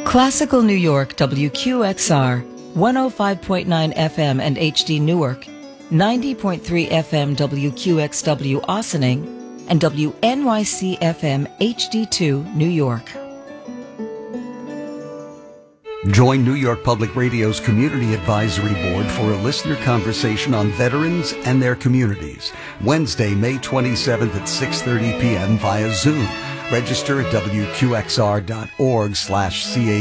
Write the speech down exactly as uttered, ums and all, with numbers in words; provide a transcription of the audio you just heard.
Classical New York W Q X R, one oh five point nine F M and H D Newark, ninety point three F M W Q X W Ossining, and W N Y C F M H D two New York. Join New York Public Radio's Community Advisory Board for a listener conversation on veterans and their communities. Wednesday, May twenty-seventh at six thirty p.m. via Zoom. Register at W Q X R dot org slash C A